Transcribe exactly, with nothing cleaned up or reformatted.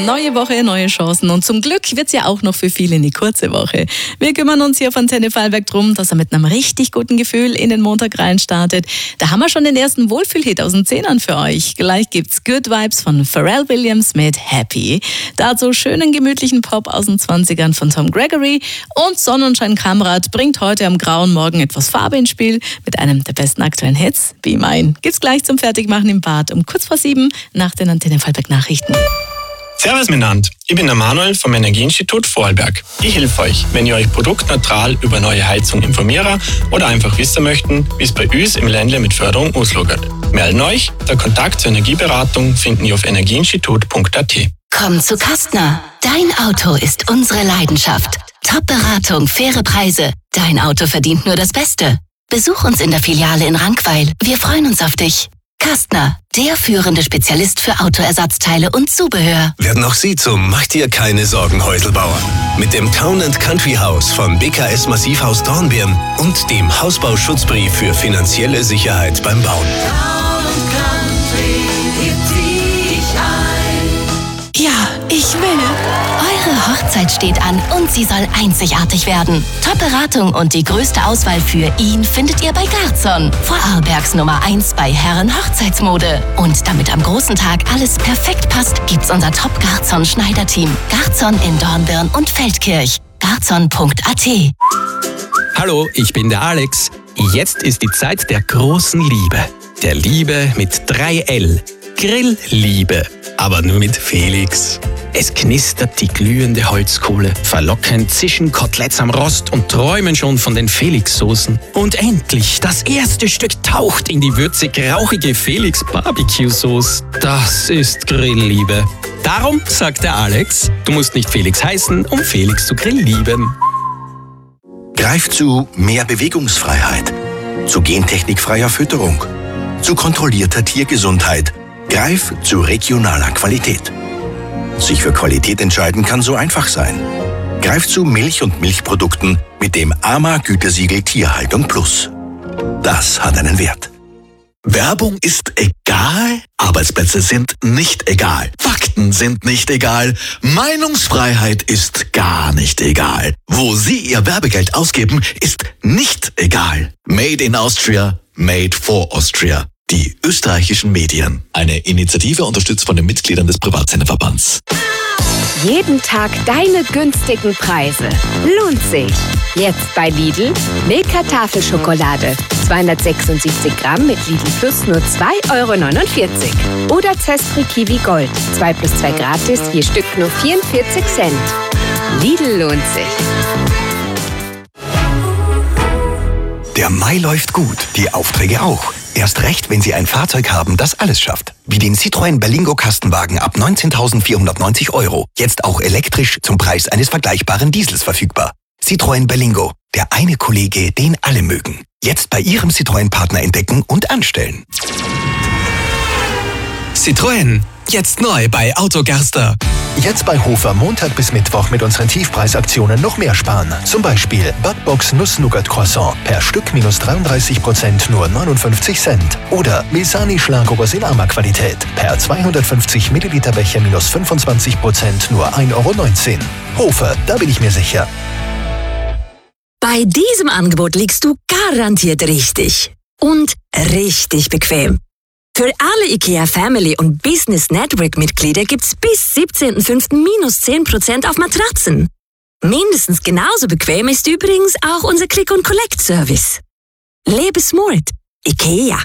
Neue Woche, neue Chancen und zum Glück wird es ja auch noch für viele eine kurze Woche. Wir kümmern uns hier von Antenne Vorarlberg drum, dass er mit einem richtig guten Gefühl in den Montag rein startet. Da haben wir schon den ersten Wohlfühlhit aus den Zehnern für euch. Gleich gibt's Good Vibes von Pharrell Williams mit Happy. Dazu schönen gemütlichen Pop aus den zwanzigern von Tom Gregory und Sonnenschein Kamrat bringt heute am grauen Morgen etwas Farbe ins Spiel mit einem der besten aktuellen Hits, Be Mine. Gibt's gleich zum Fertigmachen im Bad um kurz vor sieben nach den Antenne Vorarlberg Nachrichten. Servus miteinander, ich bin der Manuel vom Energieinstitut Vorarlberg. Ich helfe euch, wenn ihr euch produktneutral über neue Heizung informieren oder einfach wissen möchten, wie es bei uns im Ländle mit Förderung auslagert. Melden euch, der Kontakt zur Energieberatung finden ihr auf energieinstitut punkt a t. Komm zu Kastner. Dein Auto ist unsere Leidenschaft. Top-Beratung, faire Preise. Dein Auto verdient nur das Beste. Besuch uns in der Filiale in Rankweil. Wir freuen uns auf dich. Kastner, der führende Spezialist für Autoersatzteile und Zubehör. Werden auch Sie zum Mach dir keine Sorgen Häuselbauer. Mit dem Town and Country House von B K S Massivhaus Dornbirn und dem Hausbauschutzbrief für finanzielle Sicherheit beim Bauen. Ja, ich will. Eure Hochzeit steht an und sie soll einzigartig werden. Top-Beratung und die größte Auswahl für ihn findet ihr bei Garzon. Vorarlbergs Nummer eins bei Herren-Hochzeitsmode. Und damit am großen Tag alles perfekt passt, gibt's unser Top-Garzon-Schneiderteam. Garzon in Dornbirn und Feldkirch. garzon punkt a t. Hallo, ich bin der Alex. Jetzt ist die Zeit der großen Liebe. Der Liebe mit drei L. Grillliebe. Aber nur mit Felix. Es knistert die glühende Holzkohle. Verlockend zischen Koteletts am Rost und träumen schon von den Felix-Soßen. Und endlich, das erste Stück taucht in die würzig-rauchige Felix-Barbecue-Sauce. Das ist Grillliebe. Darum sagt der Alex, du musst nicht Felix heißen, um Felix zu grilllieben. Greif zu mehr Bewegungsfreiheit, zu gentechnikfreier Fütterung, zu kontrollierter Tiergesundheit. Greif zu regionaler Qualität. Sich für Qualität entscheiden kann so einfach sein. Greif zu Milch und Milchprodukten mit dem A M A-Gütesiegel Tierhaltung Plus. Das hat einen Wert. Werbung ist egal, Arbeitsplätze sind nicht egal, Fakten sind nicht egal, Meinungsfreiheit ist gar nicht egal. Wo Sie Ihr Werbegeld ausgeben, ist nicht egal. Made in Austria, made for Austria. Die österreichischen Medien. Eine Initiative unterstützt von den Mitgliedern des Privatsenderverbands. Jeden Tag deine günstigen Preise. Lohnt sich. Jetzt bei Lidl Milka Tafelschokolade. zweihundertsechsundsiebzig Gramm mit Lidl Plus nur zwei Euro neunundvierzig. Oder Zestri Kiwi Gold. zwei plus zwei gratis, je Stück nur vierundvierzig Cent. Lidl lohnt sich. Der Mai läuft gut, die Aufträge auch. Erst recht, wenn Sie ein Fahrzeug haben, das alles schafft. Wie den Citroën Berlingo Kastenwagen ab neunzehntausendvierhundertneunzig Euro. Jetzt auch elektrisch zum Preis eines vergleichbaren Diesels verfügbar. Citroën Berlingo, der eine Kollege, den alle mögen. Jetzt bei Ihrem Citroën-Partner entdecken und anstellen. Citroën, jetzt neu bei Autogerster. Jetzt bei Hofer Montag bis Mittwoch mit unseren Tiefpreisaktionen noch mehr sparen. Zum Beispiel Butbox Nuss-Nougat-Croissant per Stück minus dreiunddreißig Prozent nur neunundfünfzig Cent. Oder Milsani Schlagobers in Ama-Qualität per zweihundertfünfzig Milliliter Becher minus fünfundzwanzig Prozent nur ein Euro neunzehn. Hofer, da bin ich mir sicher. Bei diesem Angebot liegst du garantiert richtig. Und richtig bequem. Für alle IKEA Family und Business Network Mitglieder gibt's bis siebzehnten fünften minus zehn Prozent auf Matratzen. Mindestens genauso bequem ist übrigens auch unser Click-and-Collect-Service. Lebe smart. IKEA.